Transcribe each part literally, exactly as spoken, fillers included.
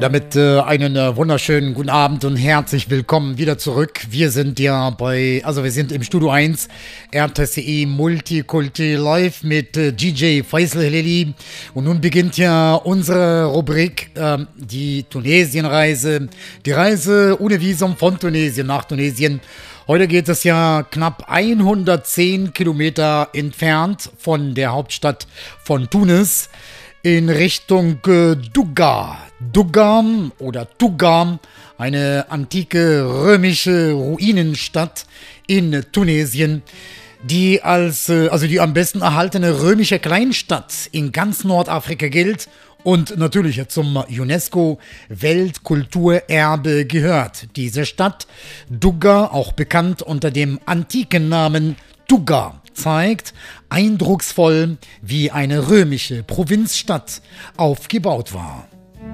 Und damit äh, einen äh, wunderschönen guten Abend und herzlich willkommen wieder zurück. Wir sind ja bei, also wir sind im Studio eins, R T C I Multikulti live mit äh, D J Faisal Heleli. Und nun beginnt ja unsere Rubrik, äh, die Tunesienreise, die Reise ohne Visum von Tunesien nach Tunesien. Heute geht es ja knapp hundertzehn Kilometer entfernt von der Hauptstadt von Tunis in Richtung äh, Douga. Douga oder Touga, eine antike römische Ruinenstadt in Tunesien, die als äh, also die am besten erhaltene römische Kleinstadt in ganz Nordafrika gilt und natürlich zum UNESCO-Weltkulturerbe gehört. Diese Stadt, Douga, auch bekannt unter dem antiken Namen Touga, zeigt eindrucksvoll, wie eine römische Provinzstadt aufgebaut war.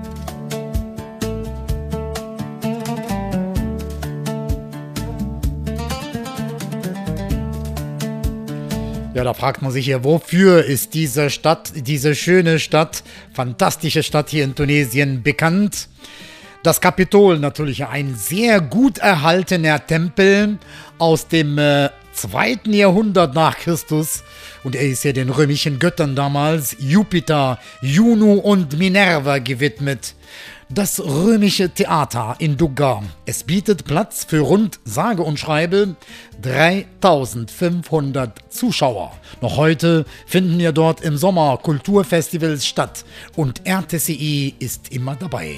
Ja, da fragt man sich ja, wofür ist diese Stadt, diese schöne Stadt, fantastische Stadt hier in Tunesien bekannt? Das Kapitol natürlich ein sehr gut erhaltener Tempel aus dem äh, zweiten Jahrhundert nach Christus. Und er ist ja den römischen Göttern damals, Jupiter, Juno und Minerva gewidmet. Das römische Theater in Douga. Es bietet Platz für rund sage und schreibe dreitausendfünfhundert Zuschauer. Noch heute finden ja dort im Sommer Kulturfestivals statt und R T C I ist immer dabei.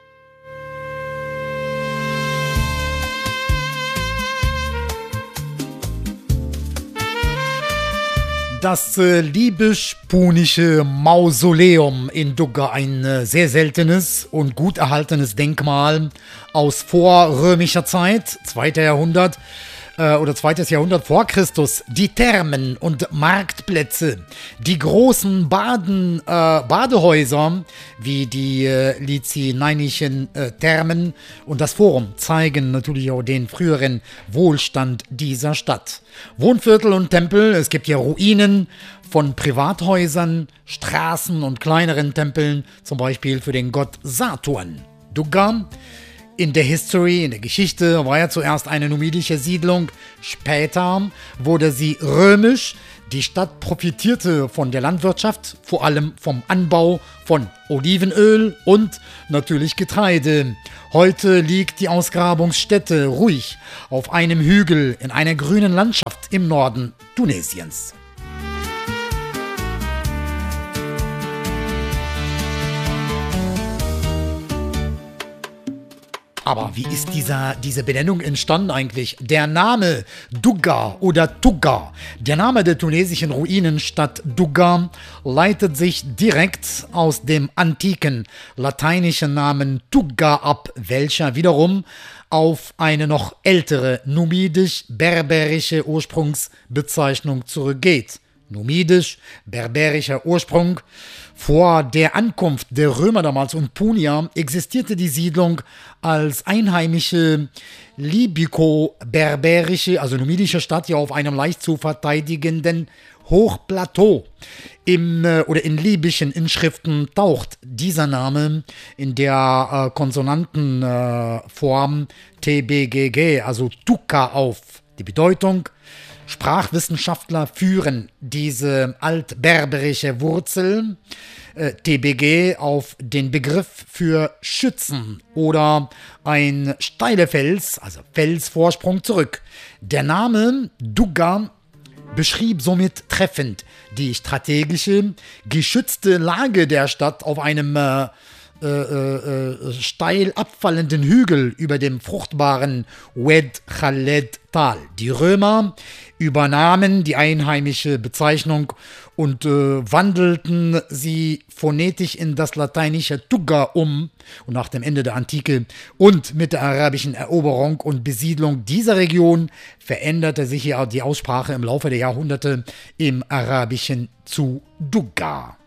Das äh, libysch-punische Mausoleum in Douga, ein äh, sehr seltenes und gut erhaltenes Denkmal aus vorrömischer Zeit, zweiten Jahrhundert äh, oder zweites Jahrhundert vor Christus. Die Thermen und Marktplätze, die großen Baden, äh, Badehäuser wie die äh, Lizineinischen äh, Thermen und das Forum zeigen natürlich auch den früheren Wohlstand dieser Stadt. Wohnviertel und Tempel, es gibt ja Ruinen von Privathäusern, Straßen und kleineren Tempeln, zum Beispiel für den Gott Saturn. Douga in der History, in der Geschichte, war ja zuerst eine numidische Siedlung, später wurde sie römisch. Die Stadt profitierte von der Landwirtschaft, vor allem vom Anbau von Olivenöl und natürlich Getreide. Heute liegt die Ausgrabungsstätte ruhig auf einem Hügel in einer grünen Landschaft im Norden Tunesiens. Aber wie ist dieser, diese Benennung entstanden eigentlich? Der Name Douga oder Touga, der Name der tunesischen Ruinenstadt Douga, leitet sich direkt aus dem antiken lateinischen Namen Touga ab, welcher wiederum auf eine noch ältere numidisch-berberische Ursprungsbezeichnung zurückgeht. Numidisch-berberischer Ursprung. Vor der Ankunft der Römer damals und Punier existierte die Siedlung als einheimische libyko-berberische, also numidische Stadt, hier auf einem leicht zu verteidigenden Hochplateau. Im, äh, oder in libyschen Inschriften taucht dieser Name in der äh, Konsonantenform äh, T B G G, also Tuka, auf. Die Bedeutung: Sprachwissenschaftler führen diese altberberische Wurzel äh, T B G auf den Begriff für Schützen oder ein steiler Fels, also Felsvorsprung, zurück. Der Name Douga beschrieb somit treffend die strategische, geschützte Lage der Stadt auf einem äh, Äh, äh, steil abfallenden Hügel über dem fruchtbaren Oued Khaled Tal. Die Römer übernahmen die einheimische Bezeichnung und äh, wandelten sie phonetisch in das lateinische Touga um. Und nach dem Ende der Antike und mit der arabischen Eroberung und Besiedlung dieser Region veränderte sich ja die Aussprache im Laufe der Jahrhunderte im Arabischen zu Douga.